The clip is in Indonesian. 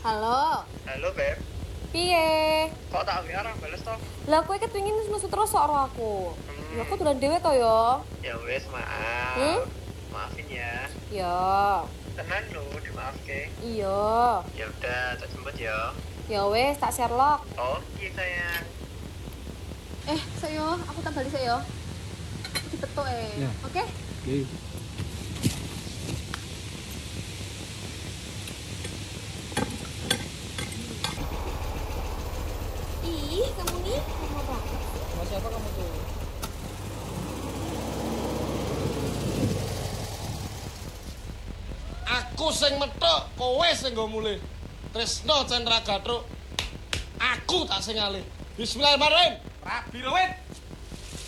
Halo. Halo, Beb. Piye? Kok tak WA ora bales to? Lah kowe kepengin nusu terus karo aku. Ya aku dolan dhewe to ya. Ya wis, maaf. Maafin ya. Ya. Tenan lho, dimaafke. Iya. Ya udah, tak jemput ya. Ya wes tak Sherlock. Oke, sayang. Sayo, aku tak balik sayo. Dipetuk Ya. Oke? Oke. Ih, kamu nih lama banget. Sama siapa kamu tuh? Aku sing methuk, kowe sing nggo mulih. Tresno Cendra Gatruk. Aku tak sing alih. Bismillahirrahmanirrahim. Rabi Rawit.